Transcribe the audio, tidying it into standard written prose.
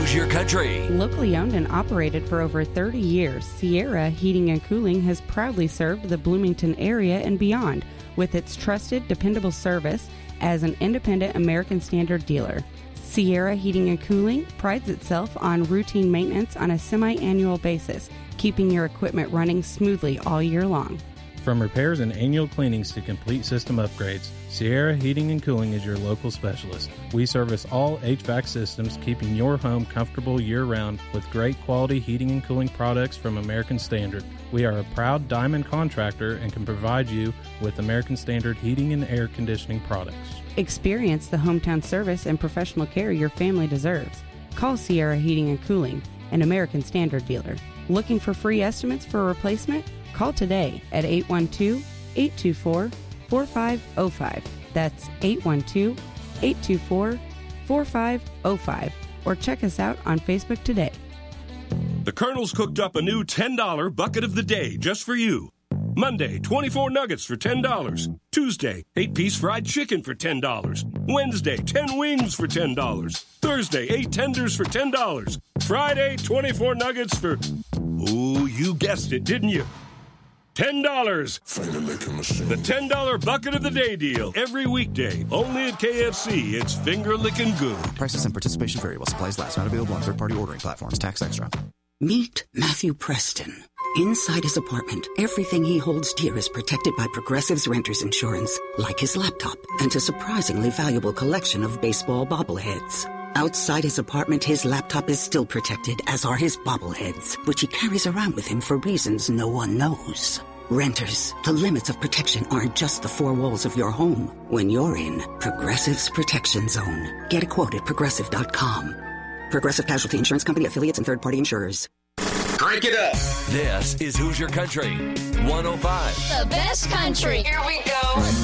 Hoosier Country. Locally owned and operated for over 30 years, Sierra Heating and Cooling has proudly served the Bloomington area and beyond with its trusted, dependable service as an independent American Standard dealer. Sierra Heating and Cooling prides itself on routine maintenance on a semi-annual basis, keeping your equipment running smoothly all year long. From repairs and annual cleanings to complete system upgrades, Sierra Heating and Cooling is your local specialist. We service all HVAC systems, keeping your home comfortable year-round with great quality heating and cooling products from American Standard. We are a proud Diamond contractor and can provide you with American Standard heating and air conditioning products. Experience the hometown service and professional care your family deserves. Call Sierra Heating and Cooling, an American Standard dealer. Looking for free estimates for a replacement? Call today at 812-824-4505. That's 812-824-4505. Or check us out on Facebook today. The Colonel's cooked up a new $10 bucket of the day just for you. Monday, 24 nuggets for $10. Tuesday, 8-piece fried chicken for $10. Wednesday, 10 wings for $10. Thursday, 8 tenders for $10. Friday, 24 nuggets for... Ooh, you guessed it, didn't you? $10. The $10 bucket of the day deal. Every weekday. Only at KFC. It's finger licking good. Prices and participation vary while supplies last. Not available on third-party ordering platforms. Tax extra. Meet Matthew Preston. Inside his apartment, everything he holds dear is protected by Progressive's Renter's Insurance, like his laptop and a surprisingly valuable collection of baseball bobbleheads. Outside his apartment, his laptop is still protected, as are his bobbleheads, which he carries around with him for reasons no one knows. Renters, the limits of protection aren't just the four walls of your home. When you're in Progressive's Protection Zone, get a quote at Progressive.com. Progressive Casualty Insurance Company, affiliates, and third-party insurers. Crank it up. This is Hoosier Country 105. The best country. Here we go.